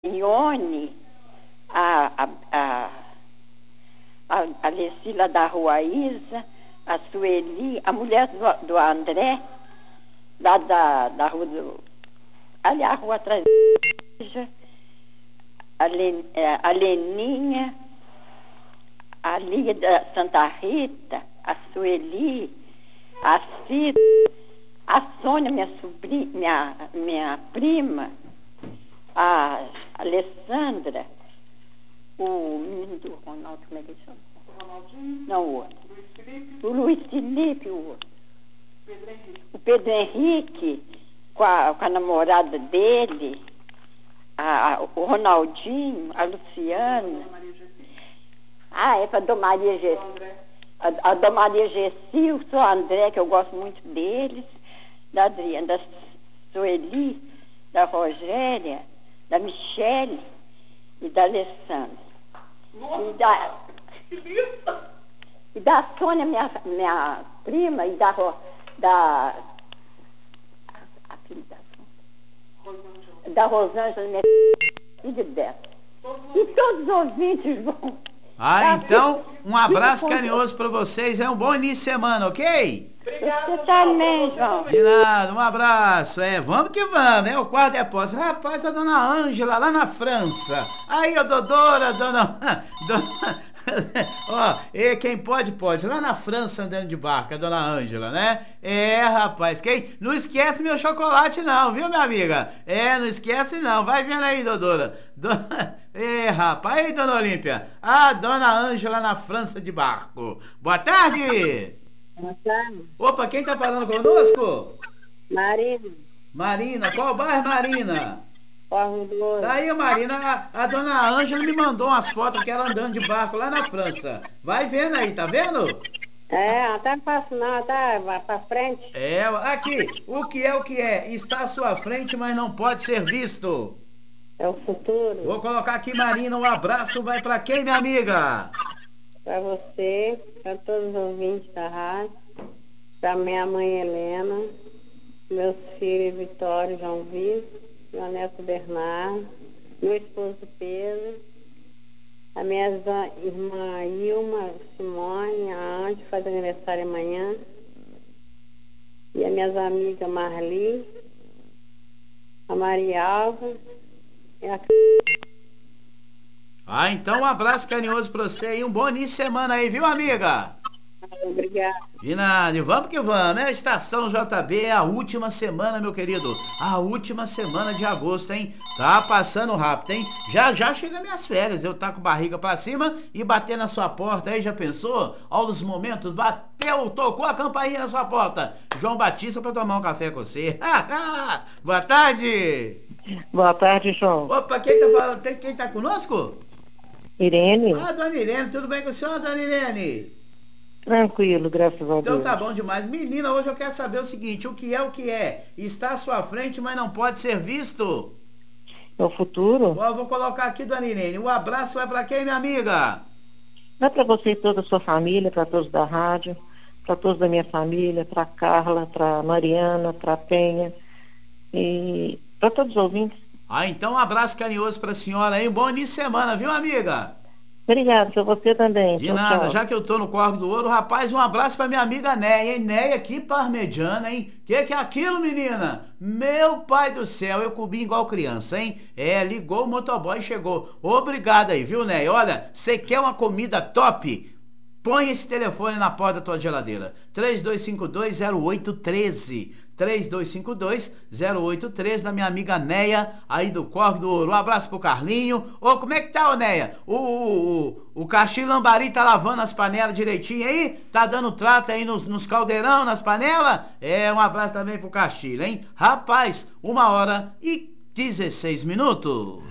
Ione, a Lecila da Rua Isa, a Sueli, a mulher do André, lá da rua ali a rua atrás, a Leninha, a Lia da Santa Rita, a Sueli, a Cida, a Sônia, minha sobrinha, minha prima, a Alessandra, o menino do Ronaldo, como é que ele chama? O Ronaldinho? Não, o outro. O Luiz Felipe, o outro. O Pedro Henrique, com a namorada dele, o Ronaldinho, a Luciana. É para a Dona Maria Gessi. A Dona Maria Gessi, o seu André, que eu gosto muito deles, da Adriana, da Sueli, da Rogéria, da Michele e da Alessandra. E da Sônia, minha prima, e da filha da Rosângela, minha filha dela. E todos os ouvintes vão. Então, um abraço carinhoso para vocês. É um bom início de semana, ok? Obrigado, você também, João. De nada, um abraço. Vamos que vamos, o quarto depósito. Rapaz, a dona Ângela lá na França. Aí, a Dodora, dona... E quem pode. Lá na França andando de barco, a dona Ângela, né? Rapaz, não esquece meu chocolate não, viu, minha amiga? Não esquece não, vai vendo aí, Dodora. Rapaz, aí, dona Olímpia, a dona Ângela na França de barco. Boa tarde! Boa tarde. Opa, quem tá falando conosco? Marina. Marina, qual bairro, Marina? Tá aí, Marina, a dona Ângela me mandou umas fotos que ela andando de barco lá na França. Vai vendo aí, tá vendo? Não tá fácil não, vai pra frente. Aqui, o que é? Está à sua frente, mas não pode ser visto. É o futuro. Vou colocar aqui, Marina, um abraço vai pra quem, minha amiga? Pra você, pra todos os ouvintes da rádio, pra minha mãe Helena, meus filhos Vitório e João Vitor, meu neto Bernardo, meu esposo Pedro, a minha irmã Ilma, Simone, a Ante, faz aniversário amanhã, e as minhas amigas Marli, a Maria Alva e a... Então um abraço carinhoso pra você e um bom início de semana aí, viu, amiga? Obrigada. De nada, vamos que vamos, a Estação JB é a última semana, meu querido. A última semana de agosto, hein? Tá passando rápido, hein? Já chega minhas férias, eu tá com barriga pra cima e bater na sua porta aí, já pensou? Olha os momentos, bateu, tocou a campainha na sua porta. João Batista pra tomar um café com você. Boa tarde! Boa tarde, João. Opa, quem tá falando? Quem tá conosco? Irene. Dona Irene, tudo bem com a senhora, dona Irene? Tranquilo, graças a Deus. Então tá bom demais. Menina, hoje eu quero saber o seguinte, o que é? Está à sua frente, mas não pode ser visto. É o futuro? Eu vou colocar aqui, dona Irene. O abraço vai pra quem, minha amiga? Vai pra você e toda a sua família, pra todos da rádio, pra todos da minha família, pra Carla, pra Mariana, pra Penha e pra todos os ouvintes. Então um abraço carinhoso pra senhora aí. Um bom início de semana, viu, amiga? Obrigado, pra você também. De tchau, nada, tchau. já que eu tô no Corvo do Ouro, rapaz, um abraço pra minha amiga Néia, hein? Néia aqui, parmegiana, hein? Que é aquilo, menina? Meu pai do céu, eu comi igual criança, hein? Ligou o motoboy e chegou. Obrigado aí, viu, Néia? Olha, você quer uma comida top? Põe esse telefone na porta da tua geladeira. 3252-0813. 3252-0813 da minha amiga Néia, aí do Corvo do Ouro. Um abraço pro Carlinho. Como é que tá, Néia? O Caxi Lambari tá lavando as panelas direitinho aí? Tá dando trato aí nos caldeirão, nas panelas? Um abraço também pro Caxi, hein? Rapaz, 1h16.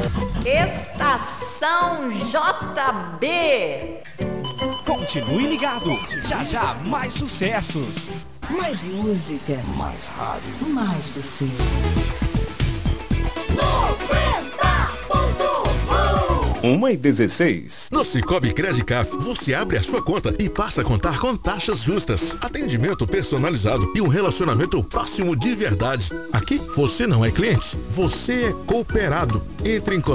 Estação JB. Continue ligado, já mais sucessos. Mais música. Mais rádio. Mais você. 90.1 1h16. No Cicobi Credicaf, você abre a sua conta e passa a contar com taxas justas, atendimento personalizado e um relacionamento próximo de verdade. Aqui, você não é cliente, você é cooperado. Entre em contato